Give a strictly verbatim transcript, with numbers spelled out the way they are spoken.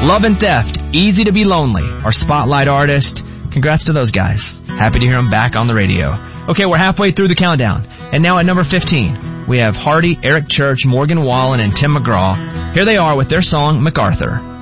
Love and Theft, Easy to Be Lonely, our spotlight artist. Congrats to those guys. Happy to hear them back on the radio. Okay, we're halfway through the countdown. And now at number fifteen, we have Hardy, Eric Church, Morgan Wallen, and Tim McGraw. Here they are with their song, MacArthur.